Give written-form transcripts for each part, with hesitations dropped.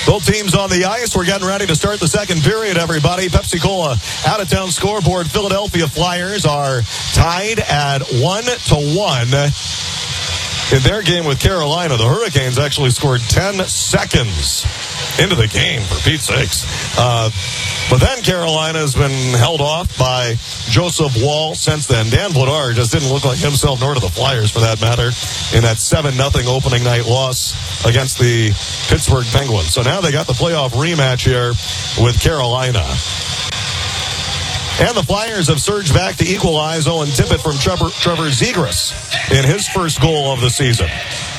Both teams on the ice. We're getting ready to start the second period, everybody. Pepsi-Cola out-of-town scoreboard. Philadelphia Flyers are tied at 1-1 in their game with Carolina. The Hurricanes actually scored 10 seconds into the game, for Pete's sakes. But then Carolina has been held off by Joseph Woll since then. Dan Vladar just didn't look like himself, nor to the Flyers for that matter, in that 7-0 opening night loss against the Pittsburgh Penguins. So now they got the playoff rematch here with Carolina. And the Flyers have surged back to equalize. Owen Tippett from Trevor Zegras in his first goal of the season.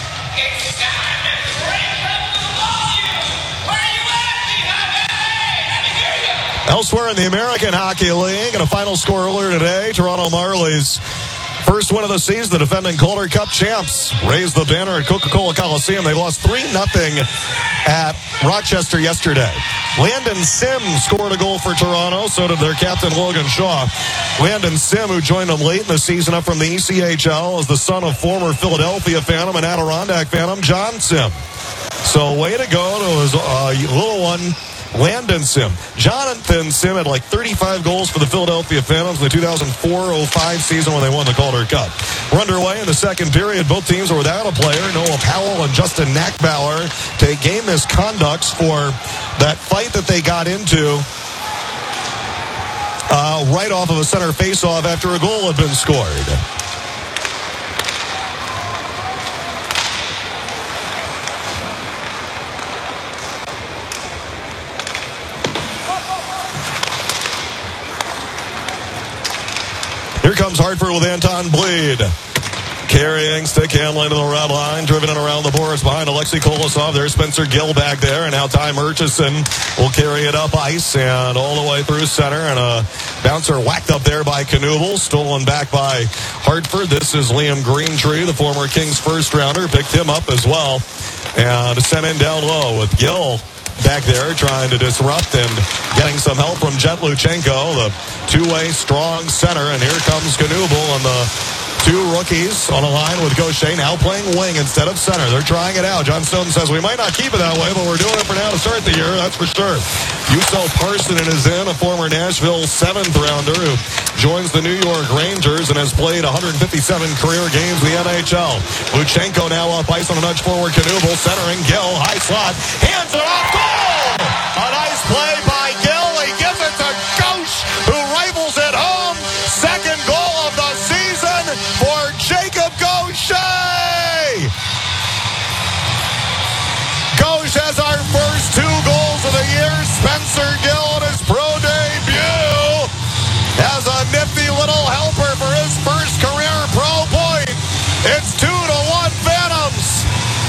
Elsewhere in the American Hockey League, and a final score earlier today, Toronto Marlies' first win of the season, the defending Calder Cup champs raised the banner at Coca-Cola Coliseum. They lost 3-0 at Rochester yesterday. Landon Sim scored a goal for Toronto, so did their captain Logan Shaw. Landon Sim, who joined them late in the season up from the ECHL, is the son of former Philadelphia Phantom and Adirondack Phantom John Sim. So way to go to his little one, Landon Sim. Jonathan Sim had like 35 goals for the Philadelphia Phantoms in the 2004-05 season when they won the Calder Cup. We're underway in the second period. Both teams are without a player. Noah Powell and Justin Knackbauer take game misconducts for that fight that they got into right off of a center faceoff after a goal had been scored. Here comes Hartford with Anton Bleed. Carrying, stick handling to the red line, driven in around the boards behind Alexei Kolosov. There's Spencer Gill back there, and now Ty Murchison will carry it up ice and all the way through center, and a bouncer whacked up there by Knuble, stolen back by Hartford. This is Liam Greentree, the former Kings first rounder, picked him up as well, and sent in down low with Gill back there trying to disrupt and getting some help from Jet Luchenko, the two-way strong center. And here comes Knuble and the two rookies on a line with Gaucher now playing wing instead of center. They're trying it out. John Stone says we might not keep it that way, but we're doing it for now to start the year, that's for sure. Yuso Parsonen is in, a former Nashville 7th rounder who joins the New York Rangers and has played 157 career games in the NHL. Luchenko now up ice on a nudge forward. Knuble centering. Gill, high slot, hands it off, goal! A nice play by Gill. He gives it to Gauch, who rifles it home. Second goal of the season for Jacob Gaucher. Gauch has our first 2 goals of the year. Spencer Gill in his pro debut has a nifty little helper for his first career pro point. It's 2-1 Phantoms.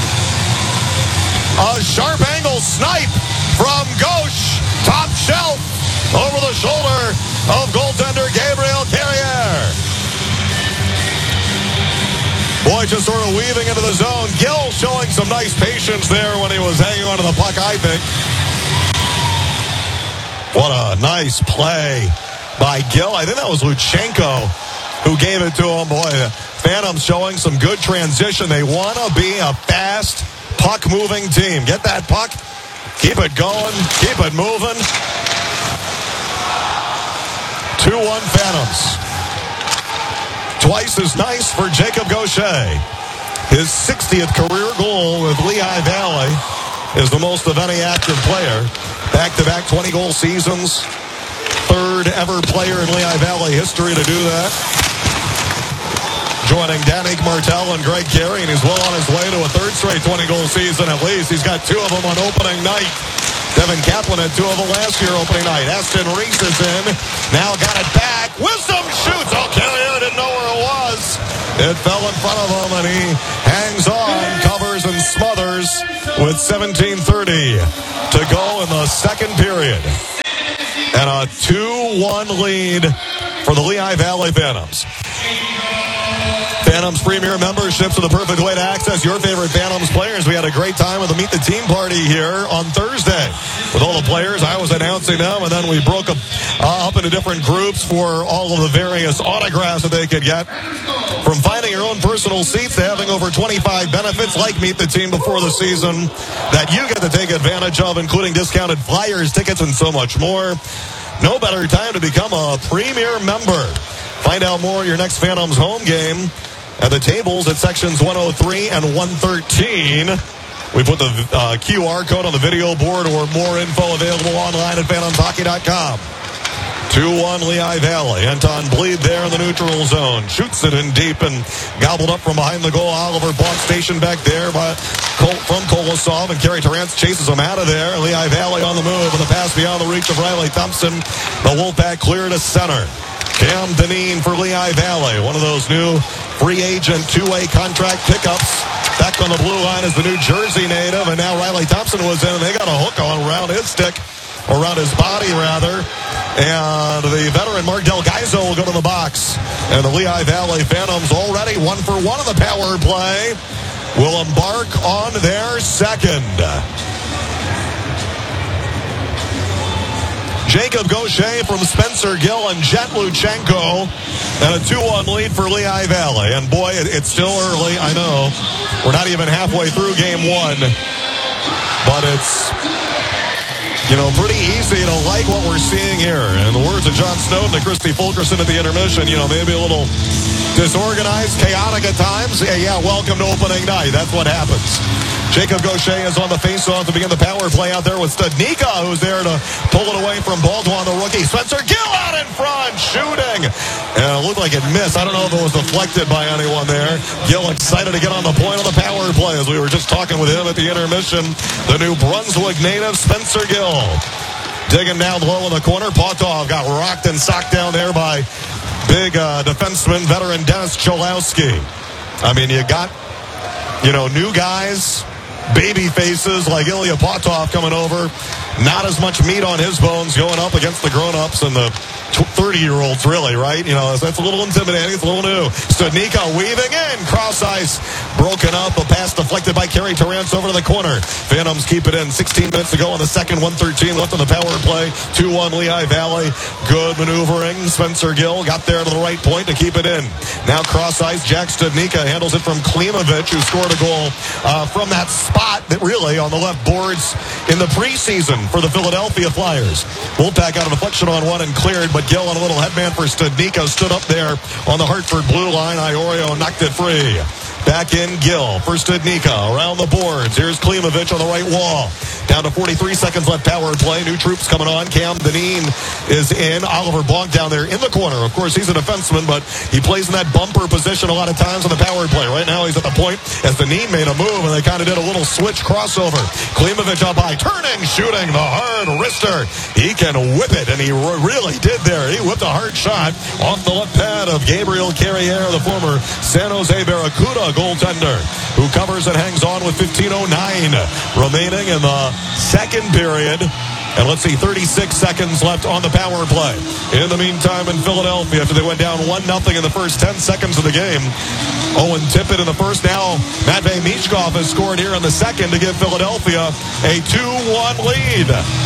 A sharp angle snipe from Gauch, top shelf, over the shoulder of goaltender Gabriel Carrier. Boy, just sort of weaving into the zone. Gill showing some nice patience there when he was hanging onto the puck, I think. What a nice play by Gill. I think that was Luchenko who gave it to him. Boy, the Phantoms showing some good transition. They want to be a fast, puck-moving team. Get that puck, keep it going, keep it moving. 2-1 Phantoms. Twice as nice for Jacob Gaucher. His 60th career goal with Lehigh Valley is the most of any active player. Back-to-back 20-goal seasons. Third ever player in Lehigh Valley history to do that. Joining Danik Martel and Greg Carey, and he's well on his way to a third straight 20-goal season at least. He's got 2 of them on opening night. Devin Kaplan had 2 of them last year opening night. Aston Reese is in. Now got it back. Wisdom shoots. Oh, Carrier didn't know where it was. It fell in front of him, and he hangs on, covers and smothers with 17:30 to go in the second period. And a 2-1 lead for the Lehigh Valley Phantoms. Phantoms Phantoms Premier memberships are the perfect way to access your favorite Phantoms players. We had a great time with the Meet the Team party here on Thursday with all the players. I was announcing them, and then we broke up into different groups for all of the various autographs that they could get. From finding your own personal seats to having over 25 benefits like Meet the Team before the season that you get to take advantage of, including discounted flyers, tickets, and so much more. No better time to become a Premier member. Find out more at your next Phantoms home game at the tables at sections 103 and 113. We put the QR code on the video board, or more info available online at phantomshockey.com. 2-1 Lehigh Valley. Anton Bleed there in the neutral zone. Shoots it in deep and gobbled up from behind the goal. Oliver Bonk stationed back there from Kolosov, and Kerry Terrence chases him out of there. Lehigh Valley on the move with a pass beyond the reach of Riley Thompson. The Wolfpack clear to center. Cam Dineen for Lehigh Valley. One of those new free agent two-way contract pickups. Back on the blue line is the New Jersey native, and now Riley Thompson was in, and they got a hook on around his stick. Or around his body, rather. And the veteran Mark Del Gaizo will go to the box. And the Lehigh Valley Phantoms, already 1-for-1 on the power play, will embark on their second. Jacob Gaucher from Spencer Gill and Jet Luchenko. And a 2-1 lead for Lehigh Valley. And boy, it's still early, I know. We're not even halfway through game one. But it's, pretty easy to like what we're seeing here. In the words of John Snowden and Christy Fulkerson at the intermission, maybe a little disorganized, chaotic at times. Yeah, welcome to opening night. That's what happens. Jacob Gaucher is on the faceoff to begin the power play out there with Studnicka, who's there to pull it away from Baldwin, the rookie. Spencer Gill out in front, shooting. And it looked like it missed. I don't know if it was deflected by anyone there. Gill excited to get on the point of the power play, as we were just talking with him at the intermission. The New Brunswick native, Spencer Gill. Digging down low in the corner. Potov got rocked and socked down there by big defenseman, veteran Dennis Cholowski. I mean, you got, new guys, baby faces like Ilya Potov coming over. Not as much meat on his bones going up against the grown-ups and the 30-year-olds, really, right? That's a little intimidating. It's a little new. Studnicka weaving in. Cross ice broken up. A pass deflected by Kerry Terrence over to the corner. Phantoms keep it in. 16 minutes to go in the second. 1:13 left on the power play. 2-1 Lehigh Valley. Good maneuvering. Spencer Gill got there to the right point to keep it in. Now cross ice. Jack Studnicka handles it from Klimovich, who scored a goal from that spot that really on the left boards in the preseason for the Philadelphia Flyers. Wolfpack got a deflection on one and cleared, but Gill on a little headman for Studnicka stood up there on the Hartford blue line. Iorio knocked it free. Back in Gill for Studnicka around the boards. Here's Klimovich on the right wall. Down to 43 seconds left power play. New troops coming on. Cam Dineen is in. Oliver Bonk down there in the corner. Of course, he's a defenseman, but he plays in that bumper position a lot of times on the power play. Right now, he's at the point as Dineen made a move, and they kind of did a little switch crossover. Klimovich up high, turning, shooting, the hard wrister. He can whip it, and he really did there. He whipped a hard shot off the left pad of Gabriel Carriere, the former San Jose Barracuda goaltender, who covers and hangs on with 15:09 remaining in the second period. And let's see, 36 seconds left on the power play. In the meantime, in Philadelphia, after they went down 1-0 in the first 10 seconds of the game, Owen Tippett in the first. Now Matvei Michkov has scored here in the second to give Philadelphia a 2-1 lead.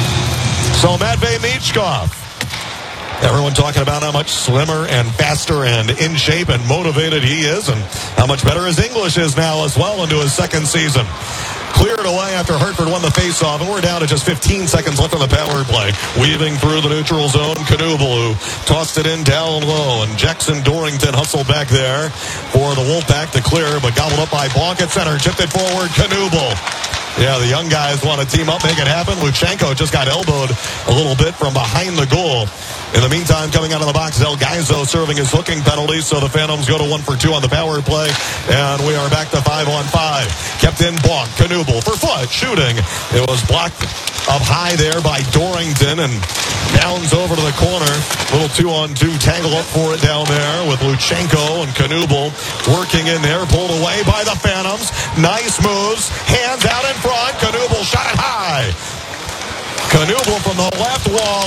So Matvei Michkov, everyone talking about how much slimmer and faster and in shape and motivated he is, and how much better his English is now as well into his second season. Cleared away after Hartford won the faceoff, and we're down to just 15 seconds left on the power play. Weaving through the neutral zone, Knuble, who tossed it in down low, and Jackson Dorrington hustled back there for the Wolfpack to clear, but gobbled up by Bonk at center. Chipped it forward, Knuble. Yeah, the young guys want to team up, make it happen. Luchenko just got elbowed a little bit from behind the goal. In the meantime, coming out of the box, Del Gaizo serving his hooking penalty, so the Phantoms go to 1-for-2 on the power play, and we are back to 5-on-5. Kept in Bonk, Knuble for foot, shooting. It was blocked up high there by Dorrington, and bounds over to the corner. Little 2-on-2 tangle up for it down there with Luchenko and Knuble working in there, pulled away by the Phantoms. Nice moves, hands out in front. Knuble shot it high. Knuble from the left wall, weaving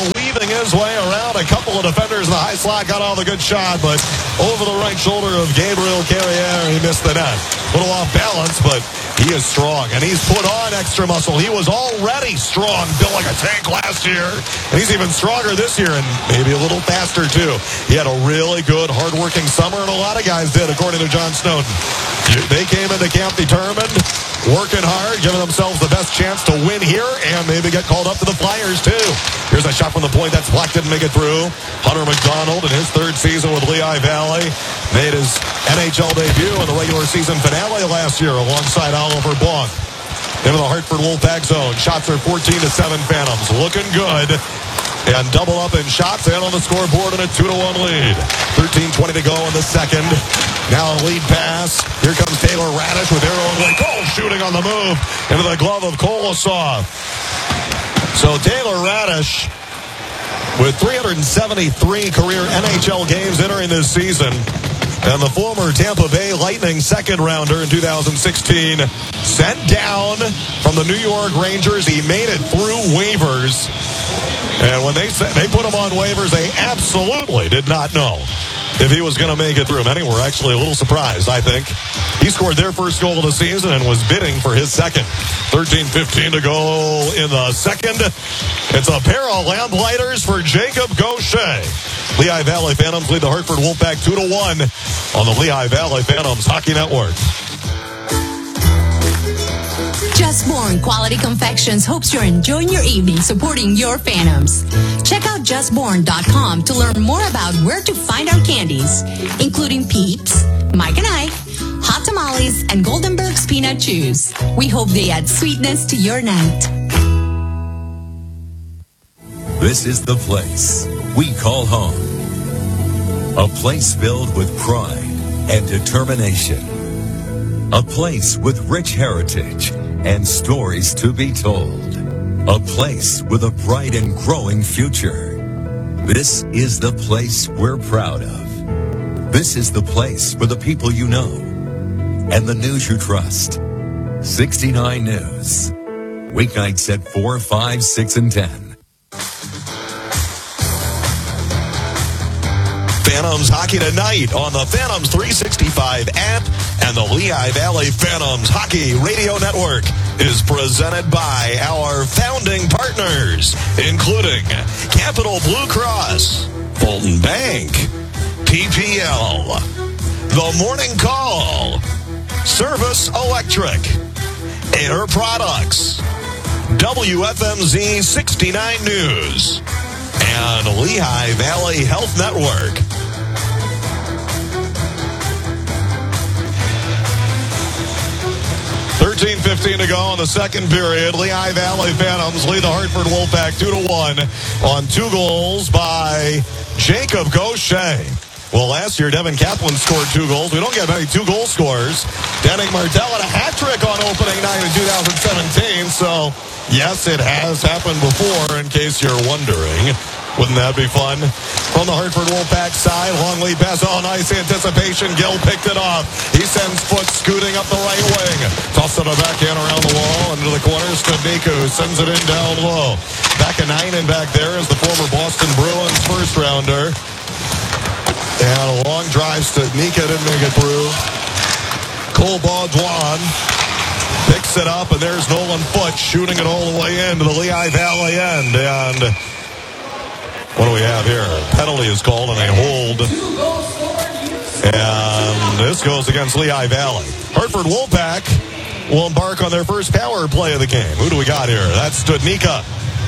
working his way around a couple of defenders in the high slot, got all the good shot, but over the right shoulder of Gabriel Carrier, he missed the net. A little off balance, but he is strong, and he's put on extra muscle. He was already strong, built like a tank last year, and he's even stronger this year, and maybe a little faster, too. He had a really good, hard-working summer, and a lot of guys did, according to John Snowden. They came into camp determined, working hard, giving themselves the best chance to win here, and maybe get called up to the Flyers, too. Here's a shot from the point. That's blocked, didn't make it through. Hunter McDonald, in his third season with Lehigh Valley, made his NHL debut in the regular season finale last year alongside Oliver Blanc. Into the Hartford Wolfpack zone. Shots are 14-7 Phantoms. Looking good. And double up in shots and on the scoreboard in a 2-1 lead. 13:20 to go in the second. Now a lead pass. Here comes Taylor Radish with arrow and goal shooting on the move into the glove of Kolosov. So Taylor Radish with 373 career NHL games entering this season. And the former Tampa Bay Lightning second-rounder in 2016 sent down from the New York Rangers. He made it through waivers. And when they put him on waivers, they absolutely did not know if he was going to make it through. Many were actually a little surprised, I think. He scored their first goal of the season and was bidding for his second. 13:15 to go in the second. It's a pair of lamplighters for Jacob Gaucher. Lehigh Valley Phantoms lead the Hartford Wolfpack 2-1 on the Lehigh Valley Phantoms Hockey Network. Just Born Quality Confections hopes you're enjoying your evening supporting your Phantoms. Check out justborn.com to learn more about where to find our candies, including Peeps, Mike and Ike, Hot Tamales, and Goldenberg's Peanut Chews. We hope they add sweetness to your night. This is the place we call home. A place filled with pride and determination. A place with rich heritage and stories to be told. A place with a bright and growing future. This is the place we're proud of. This is the place for the people you know and the news you trust. 69 News. Weeknights at 4, 5, 6, and 10. Phantoms Hockey tonight on the Phantoms 365 app and the Lehigh Valley Phantoms Hockey Radio Network is presented by our founding partners, including Capital Blue Cross, Fulton Bank, PPL, The Morning Call, Service Electric, Air Products, WFMZ 69 News, and Lehigh Valley Health Network. 13:15 to go in the second period. Lehigh Valley Phantoms lead the Hartford Wolfpack 2-1 on 2 goals by Jacob Gaucher. Well, last year, Devin Kaplan scored 2 goals. We don't get many 2-goal scorers. Denning Martell had a hat trick on opening night in 2017. So, yes, it has happened before, in case you're wondering. Wouldn't that be fun? From the Hartford Wolfpack side, long lead pass, oh, nice anticipation. Gill picked it off. He sends foot scooting up the right wing. Toss it a backhand around the wall, into the corner. Studnicka sends it in down low. Back a 9 and back there is the former Boston Bruins first rounder. And a long drive. Studnicka didn't make it through. Cole Baudouin picks it up, and there's Nolan Foote shooting it all the way into the Lehigh Valley end. And what do we have here? Penalty is called and a hold. And this goes against Lehigh Valley. Hartford Wolfpack will embark on their first power play of the game. Who do we got here? That's Studnicka.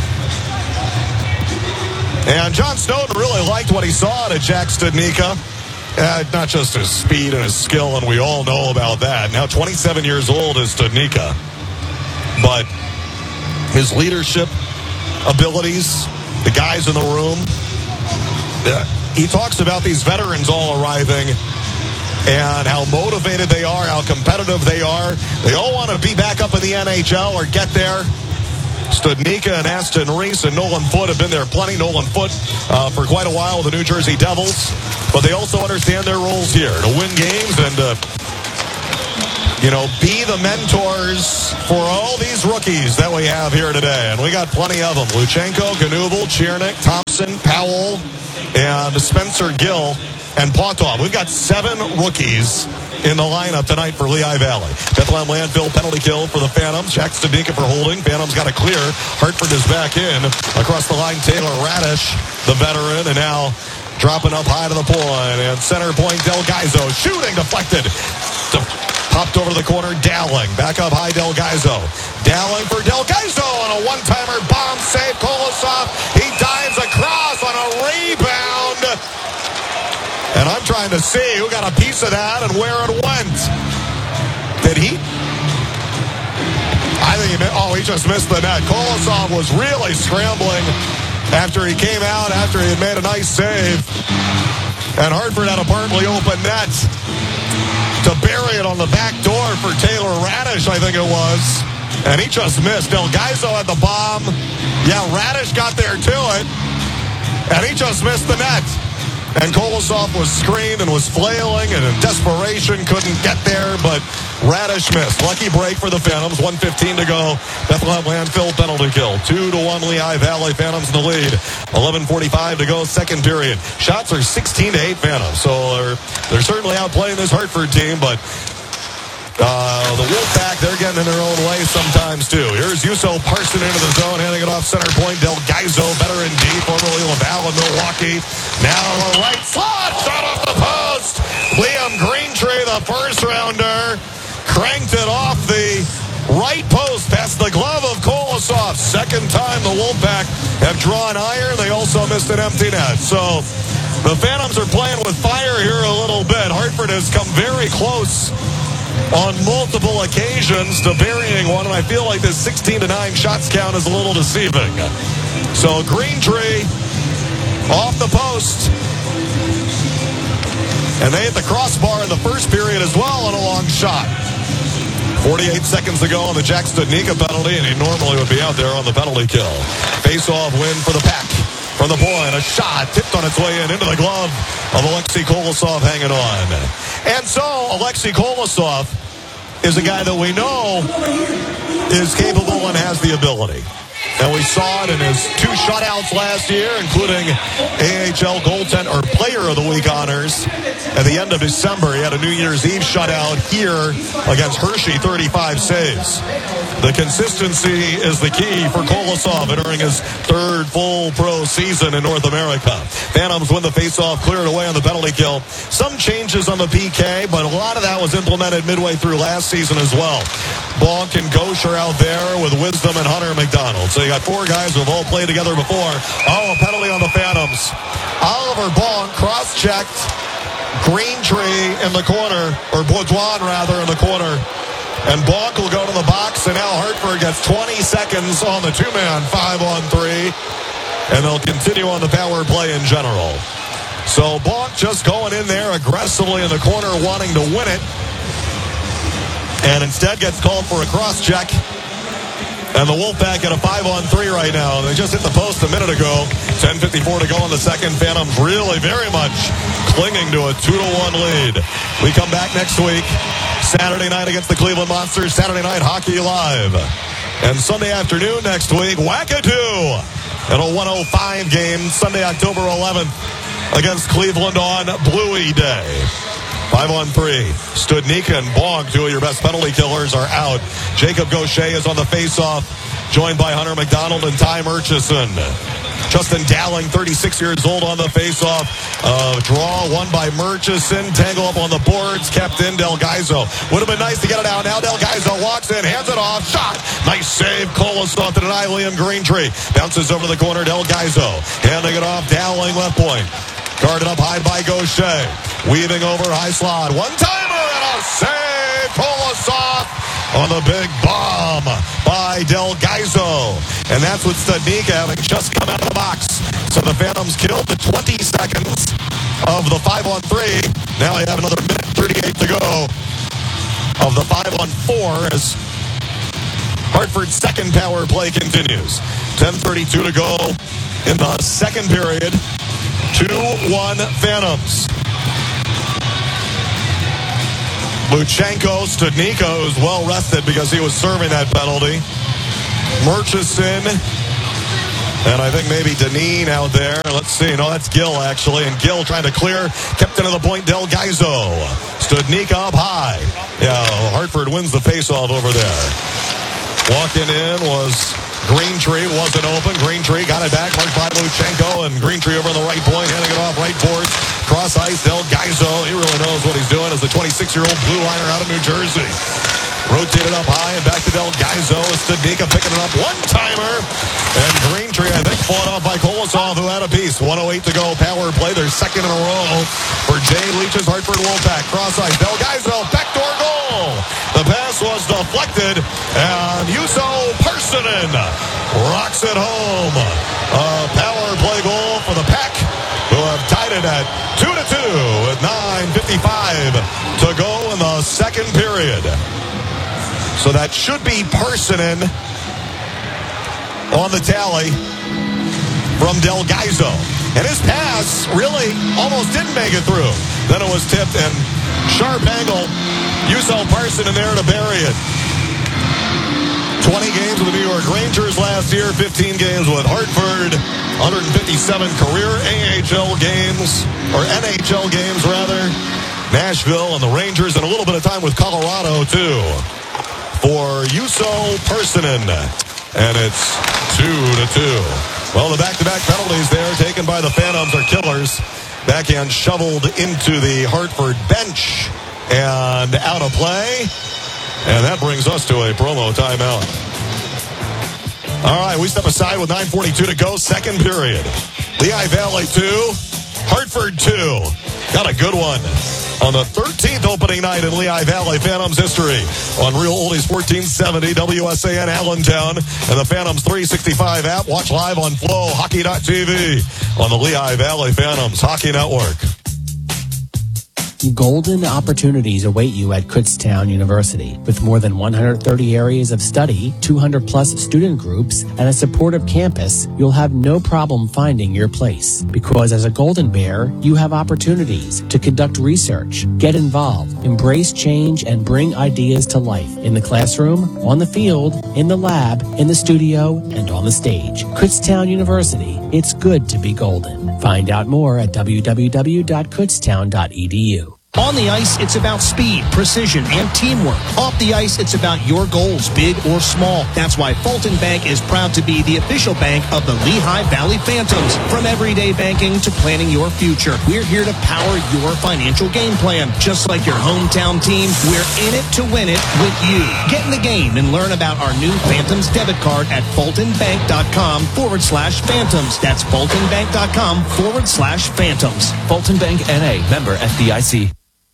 And John Snowden really liked what he saw out of Jack Studnicka. Not just his speed and his skill, and we all know about that. Now 27 years old is Studnicka. But his leadership abilities, the guys in the room, he talks about these veterans all arriving and how motivated they are, how competitive they are. They all want to be back up in the NHL or get there. Studnicka and Aston Reese and Nolan Foote have been there plenty. Nolan Foote for quite a while with the New Jersey Devils. But they also understand their roles here to win games and be the mentors for all these rookies that we have here today. And we got plenty of them. Luchenko, Ganubel, Chernik, Thompson, Powell, and Spencer Gill, and Potov. We've got 7 rookies in the lineup tonight for Lehigh Valley. Bethlehem Landfill penalty kill for the Phantoms. Jack Studnicka for holding. Phantoms got a clear. Hartford is back in. Across the line, Taylor Radish, the veteran, and now dropping up high to the point. And center point, Del Gaizo. Shooting deflected. Popped over to the corner, Dowling. Back up high, Del Gaizo. Dowling for Del Gaizo on a one-timer bomb save. Kolosov, he dives across on a rebound. And I'm trying to see who got a piece of that and where it went. Did he? I think he just missed the net. Kolosov was really scrambling after he came out, after he had made a nice save. And Hartford had a partly open net to bury it on the back door for Taylor Radish, I think it was. And he just missed. Del Gaizo had the bomb. Yeah, Radish got there to it. And he just missed the net. And Kolosov was screened and was flailing and in desperation couldn't get there, but Radish missed. Lucky break for the Phantoms. 1:15 to go. Bethlehem Landfill penalty kill. 2-1 Lehigh Valley. Phantoms in the lead. 11:45 to go, second period. Shots are 16-8 Phantoms. So they're certainly outplaying this Hartford team, but the Wolfpack, they're getting in their own way sometimes, too. Here's Yuso Parson into the zone, handing it off center point. Del Gaizo, veteran D, formerly Laval in Milwaukee. Now on the right slot, shot off the post. Liam Greentree, the first rounder, cranked it off the right post past the glove of Kolosov. Second time the Wolfpack have drawn iron. They also missed an empty net. So the Phantoms are playing with fire here a little bit. Hartford has come very close on multiple occasions to burying one, and I feel like this 16-9 shots count is a little deceiving. So Greentree off the post, and they hit the crossbar in the first period as well on a long shot. 48 seconds to go on the Jack Studnicka penalty, and he normally would be out there on the penalty kill. Face-off win for the Pack. From the point, a shot tipped on its way in into the glove of Alexei Kolosov hanging on. And so Alexei Kolosov is a guy that we know is capable and has the ability. And we saw it in his 2 shutouts last year, including AHL goaltender or Player of the Week honors. At the end of December, he had a New Year's Eve shutout here against Hershey, 35 saves. The consistency is the key for Kolosov entering his 3rd full pro season in North America. Phantoms win the faceoff, cleared away on the penalty kill. Some changes on the PK, but a lot of that was implemented midway through last season as well. Bonk and Gauche are out there with Wisdom and Hunter McDonald. So you got 4 guys who have all played together before. Oh, a penalty on the Phantoms. Oliver Bonk cross-checked Greentree in the corner, or Baudouin rather, in the corner. And Bonk will go to the box, and now Hartford gets 20 seconds on the 2-man 5-on-3. And they'll continue on the power play in general. So Bonk just going in there aggressively in the corner, wanting to win it. And instead gets called for a cross-check. And the Wolfpack at a 5-on-3 right now. They just hit the post a minute ago. 10:54 to go in the second. Phantoms really very much clinging to a 2-1 lead. We come back next week. Saturday night against the Cleveland Monsters. Saturday Night Hockey Live. And Sunday afternoon next week, Wackadoo. And a 1:05 game Sunday, October 11th against Cleveland on Bluey Day. 5-on-3. Studnicka and Bonk, 2 of your best penalty killers, are out. Jacob Gaucher is on the face-off, joined by Hunter McDonald and Ty Murchison. Justin Dowling, 36 years old, on the face-off. Draw won by Murchison. Tangle up on the boards, kept in Del Gaizo. Would have been nice to get it out. Now Del Gaizo walks in, hands it off, shot. Nice save. Kolosov to deny Liam Greentree. Bounces over to the corner, Del Gaizo. Handing it off, Dowling left point. Guarded up high by Gaucher. Weaving over high slot. One-timer and a save. Kolosov on the big bomb by Del Gaizo. And that's with Studnicka having just come out of the box. So the Phantoms killed the 20 seconds of the 5-on-3. Now they have another minute 38 to go of the 5-on-4 as Hartford's second power play continues. 10:32 to go in the second period. 2-1 Phantoms. Luchenko, Studnicka, who's well rested because he was serving that penalty. Murchison, and I think maybe Deneen out there. Let's see. No, that's Gill, actually. And Gill trying to clear. Kept into the point, Del Gaizo. Studnicka up high. Yeah, Hartford wins the faceoff over there. Walking in was Greentree. Wasn't open. Greentree got it back. Marked by Luchenko. And Greentree over on the right point. Handing it off right boards. Cross ice. Del Gaizo. He really knows what he's doing as a 26-year-old blue liner out of New Jersey. Rotated up high and back to Del Gaizo. Studnicka picking it up. One-timer. And Greentree, I think, fought off by Kolosov, who had a piece. 1:08 to go. Power play. Their second in a row for Jay Leach's Hartford Wolfpack. Cross ice. Del Gaizo. Backdoor goal. The pass was deflected. And Juuso Parssinen rocks it home. A power play goal for the Pack, who have tied it at 2-2 with 9:55 to go in the second period. So that should be Parssinen on the tally from Del Gaizo. And his pass really almost didn't make it through. Then it was tipped, and sharp angle. Juuso Parssinen there to bury it. 20 games with the New York Rangers last year, 15 games with Hartford, 157 career AHL games, or NHL games rather. Nashville and the Rangers, and a little bit of time with Colorado too. For Juuso Parssinen. And it's 2-2. Well, the back-to-back penalties there taken by the Phantoms are killers. Backhand shoveled into the Hartford bench and out of play. And that brings us to a promo timeout. All right, we step aside with 9:42 to go, second period. Lehigh Valley 2, Hartford 2. Got a good one on the 13th opening night in Lehigh Valley Phantoms history on Real Oldies 1470 WSAN Allentown and the Phantoms 365 app. Watch live on FlowHockey.tv on the Lehigh Valley Phantoms Hockey Network. Golden opportunities await you at Kutztown University. With more than 130 areas of study, 200-plus student groups, and a supportive campus, you'll have no problem finding your place. Because as a Golden Bear, you have opportunities to conduct research, get involved, embrace change, and bring ideas to life in the classroom, on the field, in the lab, in the studio, and on the stage. Kutztown University. It's good to be golden. Find out more at www.kutztown.edu. On the ice, it's about speed, precision, and teamwork. Off the ice, it's about your goals, big or small. That's why Fulton Bank is proud to be the official bank of the Lehigh Valley Phantoms. From everyday banking to planning your future, we're here to power your financial game plan. Just like your hometown team, we're in it to win it with you. Get in the game and learn about our new Phantoms debit card at fultonbank.com/Phantoms. That's fultonbank.com/Phantoms. Fulton Bank N.A., member FDIC.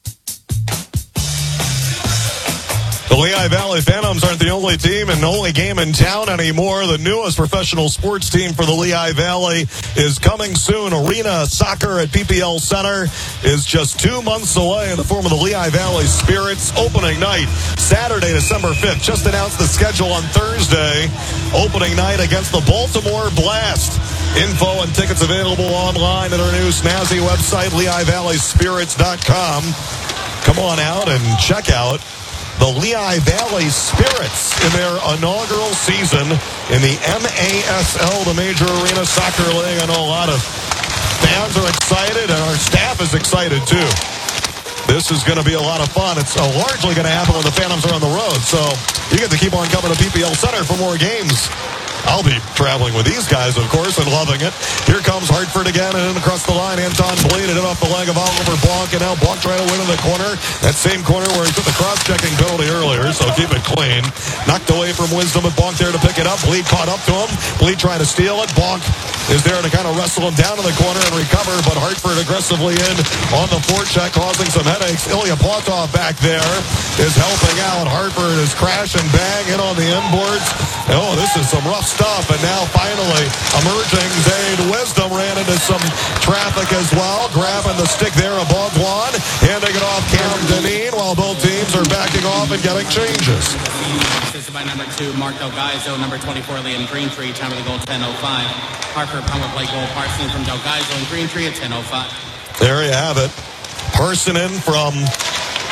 The Lehigh Valley Phantoms aren't the only team and the only game in town anymore. The newest professional sports team for the Lehigh Valley is coming soon. Arena Soccer at PPL Center is just 2 months away in the form of the Lehigh Valley Spirits. Opening night, Saturday, December 5th. Just announced the schedule on Thursday. Opening night against the Baltimore Blast. Info and tickets available online at our new snazzy website, LehighValleySpirits.com. Come on out and check out the Lehigh Valley Spirits in their inaugural season in the MASL, the Major Arena Soccer League. I know a lot of fans are excited, and our staff is excited, too. This is going to be a lot of fun. It's largely going to happen when the Phantoms are on the road, so you get to keep on coming to PPL Center for more games. I'll be traveling with these guys, of course, and loving it. Here comes Hartford again, and in across the line, Anton bleeded it off the leg of Oliver Blanc, and now Blanc trying to win in the corner. That same corner where he took the cross-checking penalty earlier, so keep it clean. Knocked away from Wisdom, and Blanc there to pick it up. Bleed caught up to him. Bleed trying to steal it. Blanc is there to kind of wrestle him down in the corner and recover, but Hartford aggressively in on the forecheck, causing some headaches. Ilya Platov back there is helping out. Hartford is crash and bang in on the inboards. Oh, this is some rough stuff. And now finally emerging, Zade Wisdom ran into some traffic as well. Grabbing the stick there of Baudouin. Handing it off Cam Deneen while both teams are backing off and getting changes. Assisted by number 2, Mark Del Gaizo, number 24, Liam Greentree. Time of the goal, 10:05. Hartford power play goal, Parssinen from Del Gaizo and Greentree at 10:05. There you have it. Parssinen from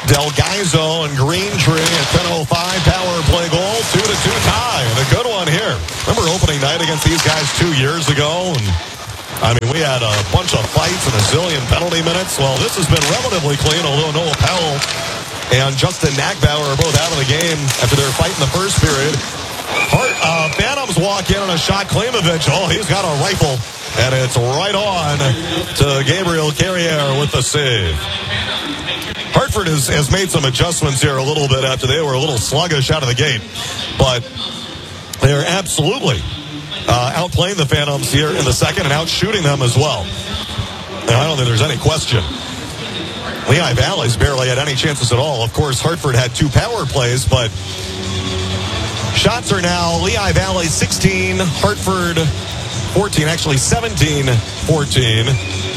Del Gaizo and Greentree at 10:05 power play goal, 2-2 tie, and a good one here. Remember opening night against these guys 2 years ago? And I mean, we had a bunch of fights and a zillion penalty minutes. Well, this has been relatively clean, although Noah Powell and Justin Nagbauer are both out of the game after their fight in the first period. Phantoms walk in on a shot. Klimovich, he's got a rifle, and it's right on to Gabriel Carrier with the save. Hartford has made some adjustments here a little bit after they were a little sluggish out of the gate, but they're absolutely outplaying the Phantoms here in the second and outshooting them as well. Now, I don't think there's any question. Lehigh Valley's barely had any chances at all. Of course, Hartford had 2 power plays, but shots are now Lehigh Valley 16, Hartford 14, actually 17-14.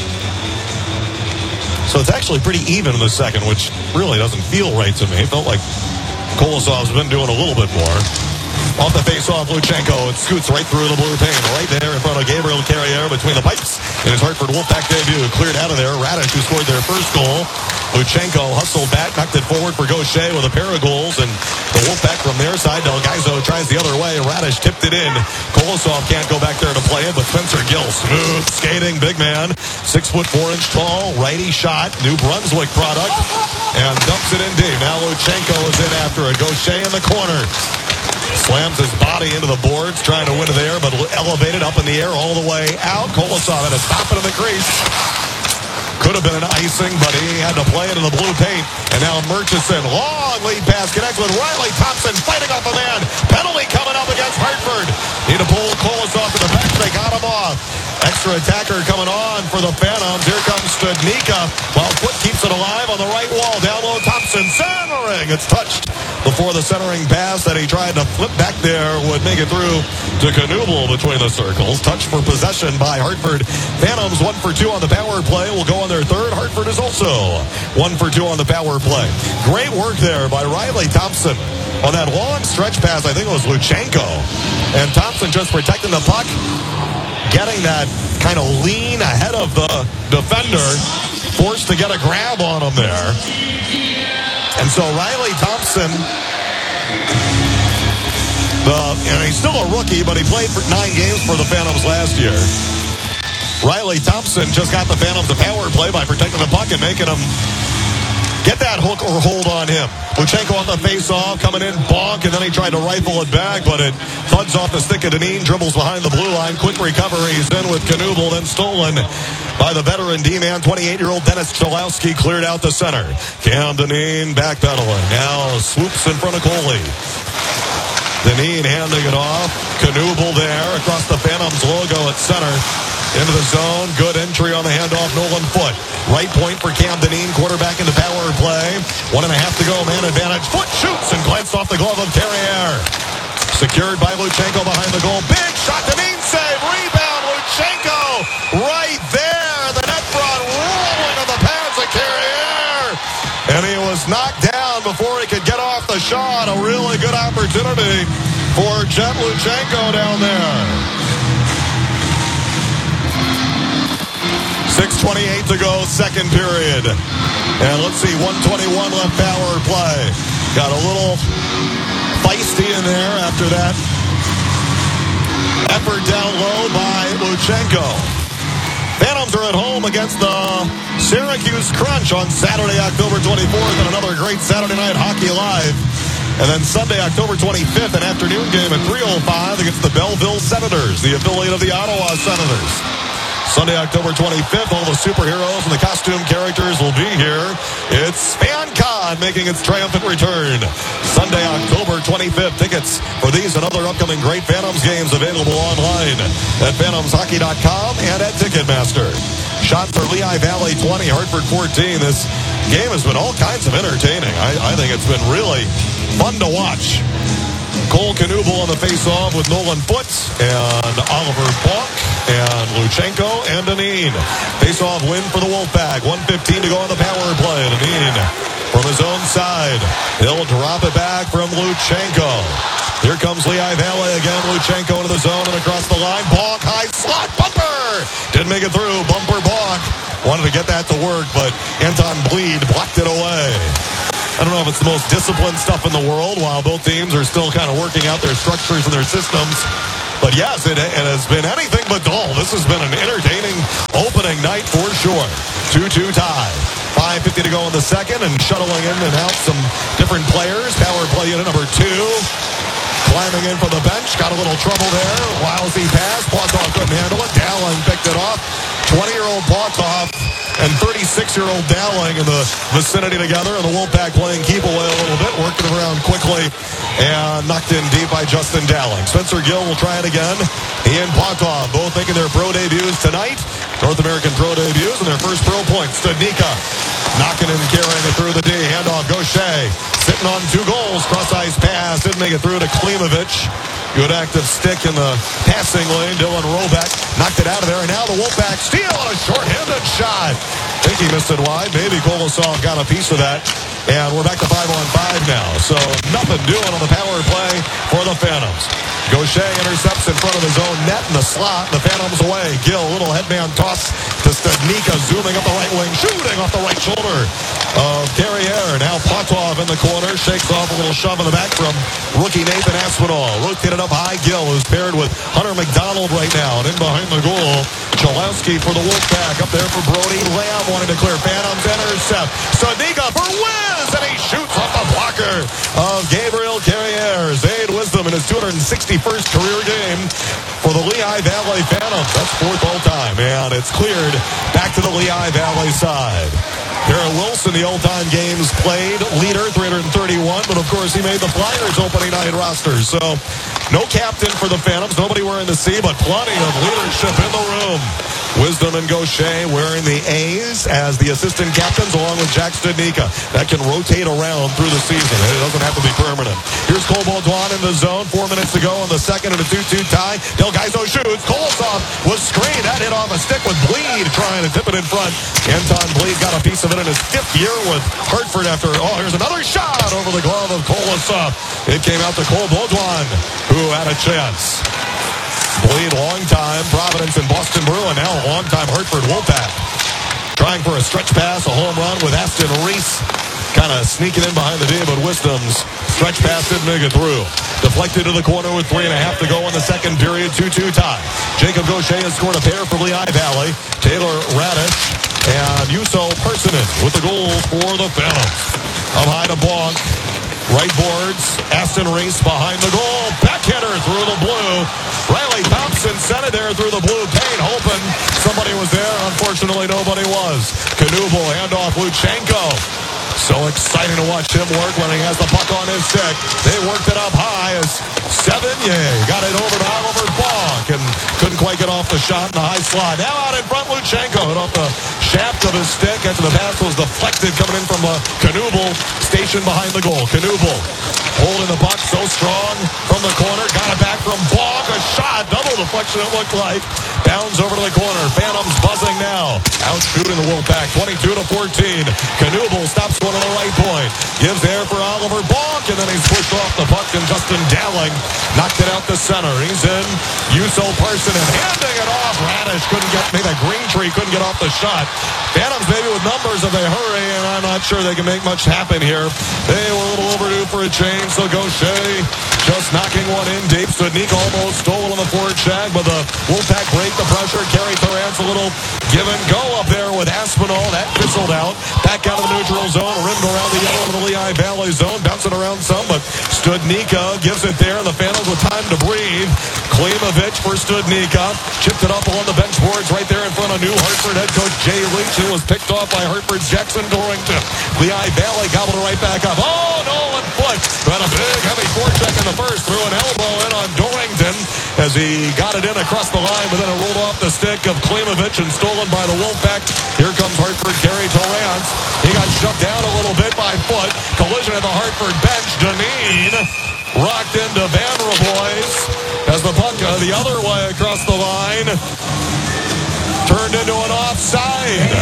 So it's actually pretty even in the second, which really doesn't feel right to me. It felt like Kolosov's been doing a little bit more. Off the face-off, Luchenko, it scoots right through the blue paint, right there in front of Gabriel Carrier between the pipes. In his Hartford Wolfpack debut, cleared out of there. Radish, who scored their first goal. Luchenko hustled back, knocked it forward for Gaucher with a pair of goals, and the Wolfpack from their side. Del Gaizo tries the other way. Radish tipped it in. Kolosov can't go back there to play it, but Spencer Gill, smooth skating, big man, 6'4" tall, righty shot, New Brunswick product, and dumps it in deep. Now Luchenko is in after it. Gaucher in the corner. Slams his body into the boards, trying to win it there, but elevated up in the air all the way out. Kolosov had to stop it in the crease. Could have been an icing, but he had to play it in the blue paint. And now Murchison, long lead pass, connects with Riley Thompson, fighting off a man. Penalty coming up against Hartford. Need to pull Kolosov to the back. They got him off. Extra attacker coming on for the Phantoms. Here comes Studnicka, while Foot keeps it alive on the right wall. Down low, Thompson centering. It's touched before the centering pass that he tried to flip back there would make it through to Knuble between the circles. Touch for possession by Hartford. Phantoms 1 for 2 on the power play. Will go on their third. Hartford is also 1 for 2 on the power play. Great work there by Riley Thompson on that long stretch pass. I think it was Luchenko. And Thompson just protecting the puck, getting that kind of lean ahead of the defender, forced to get a grab on him there. And so Riley Thompson, and he's still a rookie, but he played for 9 games for the Phantoms last year. Riley Thompson just got the Phantoms a power play by protecting the puck and making them get that hook or hold on him. Luchenko on the face-off, coming in, bonk, and then he tried to rifle it back, but it thuds off the stick of Deneen, dribbles behind the blue line. Quick recovery, he's in with Knuble, then stolen by the veteran D-man. 28-year-old Dennis Chalowski cleared out the center. Cam Deneen backpedaling. Now swoops in front of Coley. Deneen handing it off. Knuble there across the Phantoms logo at center. Into the zone. Good entry on the handoff. Nolan Foot. Right point for Cam Deneen. Quarterback into power play. 1.5 to go. Man advantage. Foot shoots and glanced off the glove of Carrier. Secured by Luchenko behind the goal. Big shot. Deneen save. Rebound. Luchenko right there. The net front rolling on the pads of Carrier. And he was knocked down before he could get off the shot. A really good opportunity for Jet Luchenko down there. 6:28 to go, second period. And let's see, 1:21 left power play. Got a little feisty in there after that effort down low by Luchenko. Phantoms are at home against the Syracuse Crunch on Saturday, October 24th, and another great Saturday Night Hockey Live. And then Sunday, October 25th, an afternoon game at 3:05 against the Belleville Senators, the affiliate of the Ottawa Senators. Sunday, October 25th, all the superheroes and the costume characters will be here. It's FanCon making its triumphant return. Sunday, October 25th. Tickets for these and other upcoming great Phantoms games available online at PhantomsHockey.com and at Ticketmaster. Shot for Lehigh Valley 20, Hartford 14. This game has been all kinds of entertaining. I think it's been really fun to watch. Cole Knuble on the face-off with Nolan Foot and Oliver Bonk and Luchenko and Deneen. Face-off win for the Wolfpack. 1:15 to go on the power play. Deneen from his own side. He'll drop it back from Luchenko. Here comes Lehigh Valley again. Luchenko into the zone and across the line. Bonk, high slot, bumper! Didn't make it through. Bumper Bonk. Wanted to get that to work, but Anton Bleed blocked it away. I don't know if it's the most disciplined stuff in the world while both teams are still kind of working out their structures and their systems. But yes, it has been anything but dull. This has been an entertaining opening night for sure. 2-2 tie. 5:50 to go in the second, and shuttling in and out some different players. Power play unit number 2. Climbing in for the bench. Got a little trouble there. Lousy pass. Plotov couldn't handle it. Dowling picked it off. 20-year-old Plotov and 36-year-old Dowling in the vicinity together. And the Wolfpack playing keep away a little bit. Working it around quickly. And knocked in deep by Justin Dowling. Spencer Gill will try it again. He and Plotov both making their pro debuts tonight. North American pro debuts and their first pro points. Studnicka knocking and carrying it through the D. Handoff. Gaucher sitting on 2 goals. Cross-ice pass. Didn't make it through to Klimovich. Good active stick in the passing lane. Dylan Robeck knocked it out of there. And now the Wolfpack steal on a short-handed shot. I think he missed it wide. Maybe Kolosov got a piece of that. And we're back to 5-on-5 now. So nothing doing on the power play for the Phantoms. Gaucher intercepts in front of his own net in the slot. The Phantoms away. Gill, little headman toss to Studnicka, zooming up the right wing, shooting off the right shoulder of Carriere. Now Plotov in the corner, shakes off a little shove in the back from rookie Nathan Aspinall. Rotated up high. Gill is paired with Hunter McDonald right now. And in behind the goal, Chalowski for the Wolfpack. Up there for Brody. Lamb wanted to clear. Phantoms intercept. Studnicka for Wiz, and he shoots off the blocker of Gabriel Carriere. Zayd Wisdom in his 261st career game for the Lehigh Valley Phantoms. That's 4th all-time, and it's cleared back to the Lehigh Valley side. Garrett Wilson, the all-time games played leader, 331, but of course he made the Flyers opening night roster. So no captain for the Phantoms, nobody wearing the C, but plenty of leadership in the room. Wisdom and Gaucher wearing the A's as the assistant captains along with Jack Studnicka. That can rotate around through the season. It doesn't have to be permanent. Here's Cole Baudouin in the zone. 4 minutes to go in the second and a 2-2 tie. Del Gaizo shoots. Kolosov was screened. That hit off a stick with Bleed trying to tip it in front. Anton Bleed got a piece of it in his 5th year with Hartford after, here's another shot over the glove of Kolosov. It came out to Cole Baudouin, who had a chance. Bleed, long time Providence and Boston Bruin, now a long time Hartford Wolfpack. Trying for a stretch pass, a home run with Aston Reese. Kind of sneaking in behind the D, but Wisdom's stretch pass didn't make it through. Deflected to the corner with 3.5 to go in the second period, 2-2 tie. Jacob Gaucher has scored a pair for Lehigh Valley. Taylor Radish and Juuso Parssinen with the goal for the Phantoms. Up high to Blanc. Right boards, Aston Reese behind the goal. Backhander through the blue. Riley Thompson sent it there through the blue paint, hoping somebody was there. Unfortunately, nobody was. Knuble, handoff Luchenko. So exciting to watch him work when he has the puck on his stick. They worked it up high as Sevigny got it over to Oliver Blanc and couldn't quite get off the shot in the high slot. Now out in front, Luchenko hit off the shaft of his stick after the pass was deflected coming in from Knuble, stationed behind the goal. Knuble holding the puck so strong from the corner, got it back from Blanc. A shot, double deflection it looked like. Bounds over to the corner. Phantoms buzzing now. Out shooting the Wolfpack, 22-14. Knuble stops one on the right point. Gives there for Oliver Blanc, and then he's pushed off the puck, and Justin Dowling knocked it out to center. He's in. Juuso Parssinen handing it off. Radish made a green tree, couldn't get off the shot. Phantoms maybe with numbers if they hurry, and I'm not sure they can make much happen here. They were a little overdue for a change, so Gaucher just knocking one in deep. Studnicka almost stole it on the forecheck, but the Wolfpack break the pressure. Kerry Torrance a little give and go up there with Aspinall. That fizzled out. Back out of the neutral zone, rimmed around the yellow of the Lehigh Valley zone, bouncing around some, but Studnicka gives it there, and the Phantoms with time to breathe. Klimovich for Studnicka. Chipped it up along the bench boards right there in front of New Hartford head coach Jay Leach, who was picked off by Hartford's Jackson Dorrington. Lehigh Valley gobbled it right back up. Oh, Nolan Foote got a big, heavy forecheck in the first, threw an elbow in on Dorrington as he got it in across the line, but then it rolled off the stick of Klimovich and stolen by the Wolfpack. Here comes Hartford Kerry Torrance. He got shut down a little bit by Foote. Collision at the Hartford bench. Deneen rocked into Van Reboys as the puck the other way across the line turned into an offside.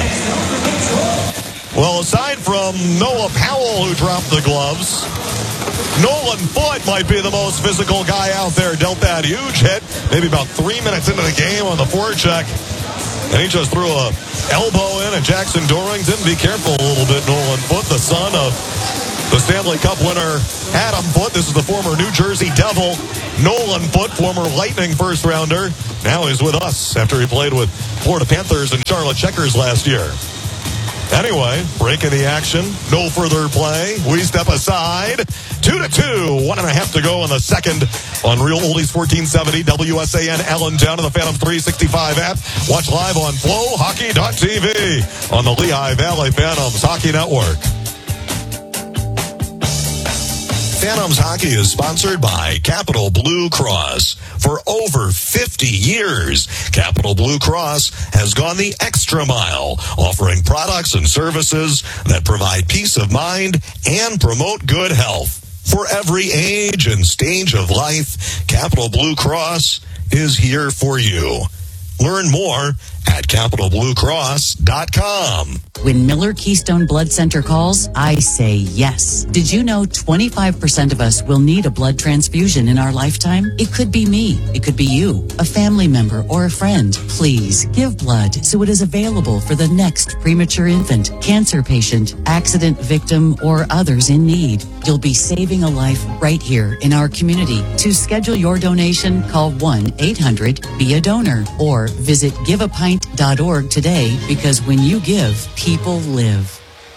Well, aside from Noah Powell, who dropped the gloves, Nolan Foote might be the most physical guy out there. Dealt that huge hit maybe about 3 minutes into the game on the forecheck. And he just threw a elbow in at Jackson Dorrington. Be careful a little bit, Nolan Foote, the son of The Stanley Cup winner, Adam Foote. This is the former New Jersey Devil. Nolan Foote, former Lightning first-rounder. Now he's with us after he played with Florida Panthers and Charlotte Checkers last year. Anyway, breaking the action. No further play. We step aside. 2-2. 1.5 to go in the second on Real Oldies 1470 WSAN Allentown and the Phantoms 365 app. Watch live on FlowHockey.tv on the Lehigh Valley Phantoms Hockey Network. Phantoms Hockey is sponsored by Capital Blue Cross. For over 50 years, Capital Blue Cross has gone the extra mile, offering products and services that provide peace of mind and promote good health. For every age and stage of life, Capital Blue Cross is here for you. Learn more at CapitalBlueCross.com. When Miller Keystone Blood Center calls, I say yes. Did you know 25% of us will need a blood transfusion in our lifetime? It could be me. It could be you, a family member, or a friend. Please give blood so it is available for the next premature infant, cancer patient, accident victim, or others in need. You'll be saving a life right here in our community. To schedule your donation, call 1-800-BE-A-DONOR or visit giveapint.org today, because when you give, people live.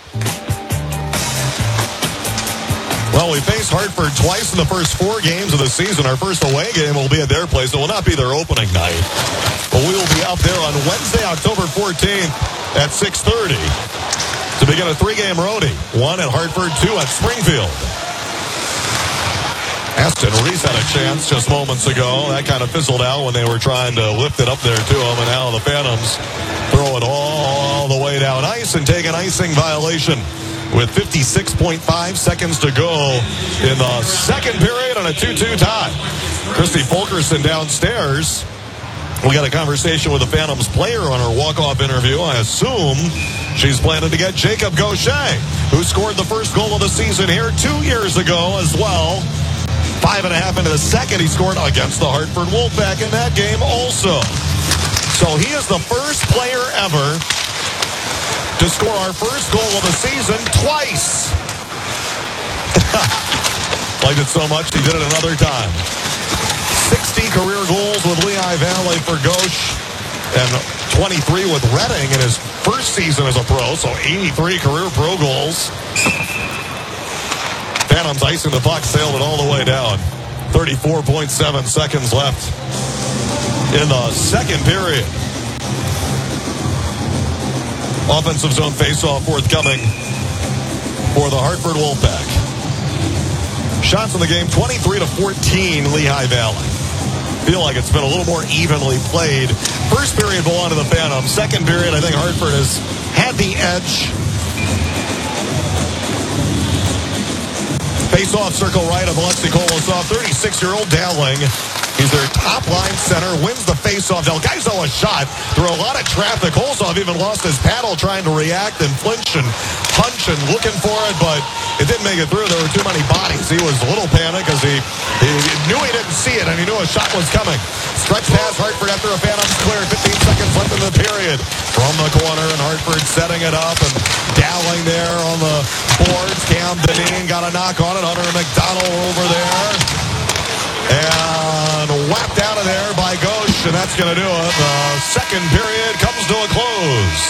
Well, we face Hartford twice in the first 4 games of the season. Our first away game will be at their place. It will not be their opening night, but we will be up there on Wednesday, October 14th at 6:30 to begin a 3-game roadie. 1 at Hartford, 2 at Springfield. Aston Reese had a chance just moments ago. That kind of fizzled out when they were trying to lift it up there to him, and now the Phantoms throw it all the way down ice and take an icing violation with 56.5 seconds to go in the second period on a 2-2 tie. Christy Fulkerson downstairs. We got a conversation with the Phantoms player on her walk-off interview. I assume she's planning to get Jacob Gaucher, who scored the first goal of the season here 2 years ago as well. 5.5 into the second, he scored against the Hartford Wolfpack in that game also. So he is the first player ever to score our first goal of the season twice. Liked it so much, he did it another time. 60 career goals with Lehigh Valley for Gauche and 23 with Reading in his first season as a pro, so 83 career pro goals. Phantoms icing the puck, sailed it all the way down. 34.7 seconds left in the second period. Offensive zone faceoff forthcoming for the Hartford Wolfpack. Shots in the game, 23-14, Lehigh Valley. Feel like it's been a little more evenly played. First period belonged to the Phantoms. Second period, I think Hartford has had the edge. Face-off circle right of Alexei Kolosov. 36-year-old Dowling. He's their top-line center. Wins the face-off. Del Gaizo a shot through a lot of traffic. Kolosov even lost his paddle trying to react and flinch and punch and looking for it, but it didn't make it through. There were too many bodies. He was a little panicked because he knew he didn't see it, and he knew a shot was coming. Stretch pass Hartford after a Phantoms clear. 15 seconds left in the period. From the corner, and Hartford setting it up, and Dowling there on the boards. Cam Dineen got a knock on it. Hunter McDonald over there. And whacked out of there by Gauche, and that's going to do it. The second period comes to a close.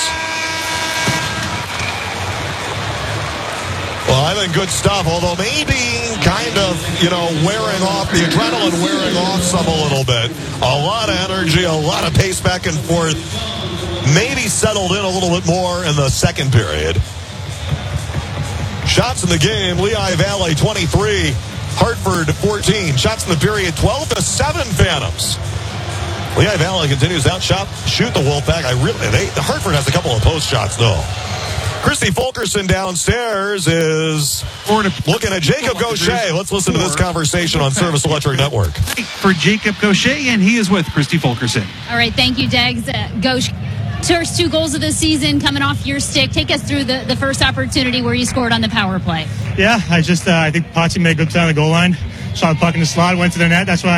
Well, I think good stuff, although maybe kind of, wearing off, the adrenaline wearing off some a little bit. A lot of energy, a lot of pace back and forth. Maybe settled in a little bit more in the second period. Shots in the game, Lehigh Valley 23, Hartford 14. Shots in the period, 12-7 Phantoms. Lehigh Valley continues to shoot the Wolfpack. Hartford has a couple of post shots, though. Christy Fulkerson downstairs is looking at Jacob Gaucher. Let's listen to this conversation on Service Electric Network. For Jacob Gaucher, and he is with Christy Fulkerson. All right, thank you, Degs. Gauche, first 2 goals of the season coming off your stick. Take us through the first opportunity where you scored on the power play. Yeah, I think Pachi made a good play on the goal line. Shot the puck in the slot, went to the net. That's why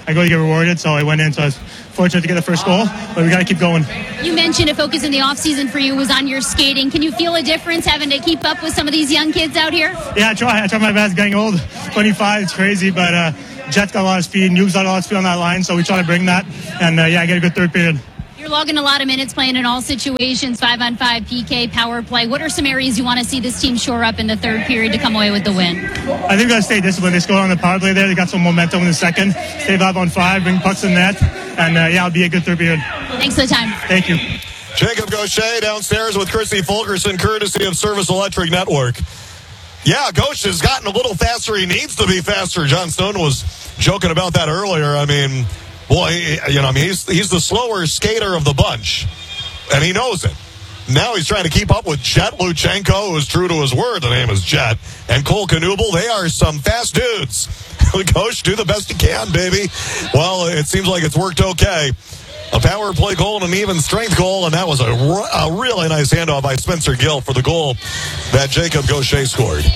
I go to get rewarded. So I went in, so I was fortunate to get the first goal, but we got to keep going. You mentioned a focus in the offseason for you was on your skating. Can you feel a difference having to keep up with some of these young kids out here? Yeah, I try my best. Getting old, 25, it's crazy, but Jet's got a lot of speed, Nuke's got a lot of speed on that line, so we try to bring that, and I get a good third period. You're logging a lot of minutes playing in all situations, 5-on-5, PK, power play. What are some areas you want to see this team shore up in the third period to come away with the win? I think we got to stay disciplined. They scored on the power play there. They got some momentum in the second. Stay 5-on-5, bring pucks in net, and it'll be a good third period. Thanks for the time. Thank you. Jacob Gaucher downstairs with Christy Fulkerson, courtesy of Service Electric Network. Yeah, Gaucher has gotten a little faster. He needs to be faster. John Stone was joking about that earlier. I mean, boy, he's the slower skater of the bunch, and he knows it. Now he's trying to keep up with Jet Luchenko, who is true to his word. The name is Jet. And Cole Knuble. They are some fast dudes. Coach, do the best you can, baby. Well, it seems like it's worked okay. A power play goal and an even strength goal, and that was a really nice handoff by Spencer Gill for the goal that Jacob Gaucher scored.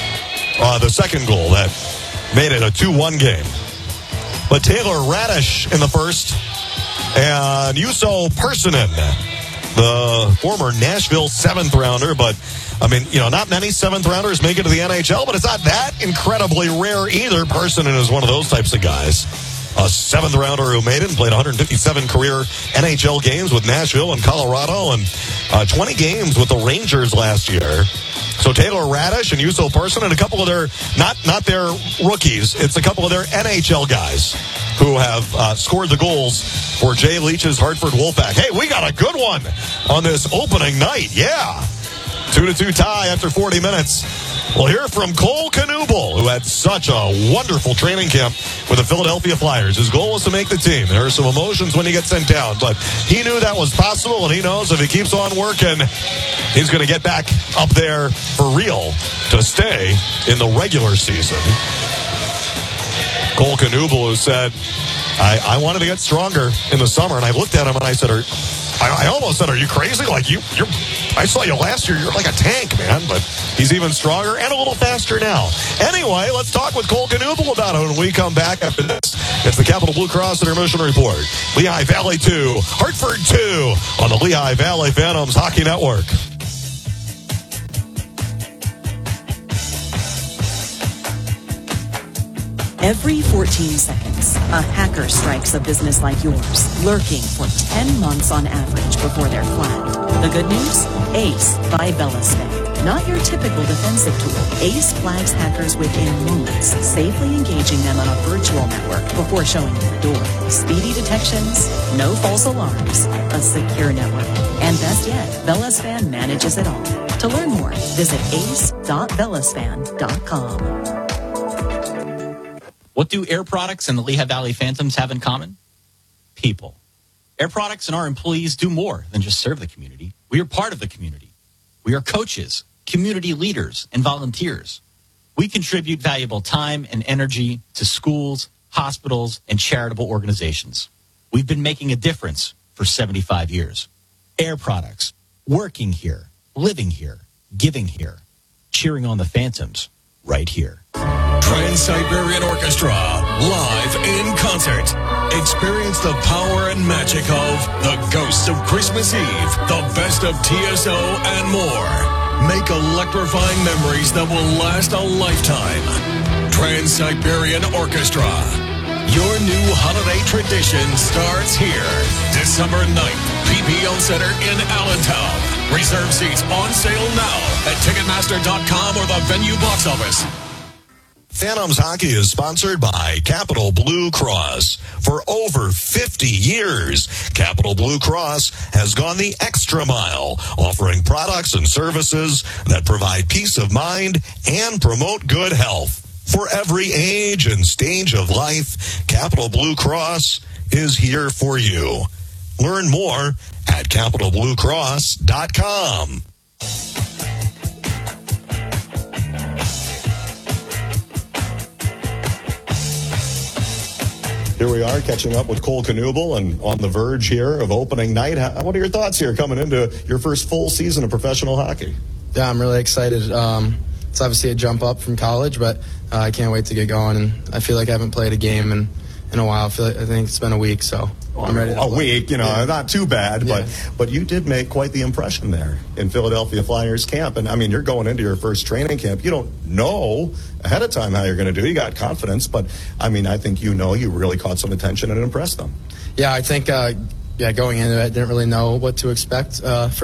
The second goal that made it a 2-1 game. But Taylor Radish in the first, and Juuso Pärssinen, the former Nashville 7th-rounder, but, not many 7th-rounders make it to the NHL, but it's not that incredibly rare either. Pärssinen is one of those types of guys. A 7th-rounder who made it and played 157 career NHL games with Nashville and Colorado and 20 games with the Rangers last year. So Taylor Radish and Juuso Pärssinen and a couple of their, not their rookies, it's a couple of their NHL guys who have scored the goals for Jay Leach's Hartford Wolfpack. Hey, we got a good one on this opening night. Yeah. 2-2 tie after 40 minutes. We'll hear from Cole Knuble, who had such a wonderful training camp with the Philadelphia Flyers. His goal was to make the team. There are some emotions when he gets sent down, but he knew that was possible, and he knows if he keeps on working, he's going to get back up there for real to stay in the regular season. Cole Knuble, who said, I wanted to get stronger in the summer, and I looked at him and I said, I almost said, are you crazy? Like, I saw you last year. You're like a tank, man. But he's even stronger and a little faster now. Anyway, let's talk with Cole Knuble about it when we come back after this. It's the Capital Blue Cross Intermission Report. Lehigh Valley 2, Hartford 2 on the Lehigh Valley Phantoms Hockey Network. Every 14 seconds, a hacker strikes a business like yours, lurking for 10 months on average before they're flagged. The good news? Ace by VeloSpan. Not your typical defensive tool. Ace flags hackers within moments, safely engaging them on a virtual network before showing them the door. Speedy detections, no false alarms, a secure network. And best yet, VeloSpan manages it all. To learn more, visit ace.velospan.com. What do Air Products and the Lehigh Valley Phantoms have in common? People. Air Products and our employees do more than just serve the community. We are part of the community. We are coaches, community leaders, and volunteers. We contribute valuable time and energy to schools, hospitals, and charitable organizations. We've been making a difference for 75 years. Air Products, working here, living here, giving here, cheering on the Phantoms right here. Trans-Siberian Orchestra, live in concert. Experience the power and magic of The Ghosts of Christmas Eve, the best of TSO, and more. Make electrifying memories that will last a lifetime. Trans-Siberian Orchestra. Your new holiday tradition starts here. December 9th, PPL Center in Allentown. Reserve seats on sale now at Ticketmaster.com or the venue box office. Phantoms Hockey is sponsored by Capital Blue Cross. For over 50 years, Capital Blue Cross has gone the extra mile, offering products and services that provide peace of mind and promote good health. For every age and stage of life, Capital Blue Cross is here for you. Learn more at capitalbluecross.com. Here we are catching up with Cole Knuble and on the verge here of opening night. What are your thoughts here coming into your first full season of professional hockey? Yeah, I'm really excited. It's obviously a jump up from college, but I can't wait to get going. And I feel like I haven't played a game in in a while. I think it's been a week, so I'm ready. A week, not too bad, but you did make quite the impression there in Philadelphia Flyers camp. And I mean, you're going into your first training camp. You don't know ahead of time how you're going to do. You got confidence, but I mean, I think you really caught some attention and impressed them. Yeah, I think going into it, I didn't really know what to expect.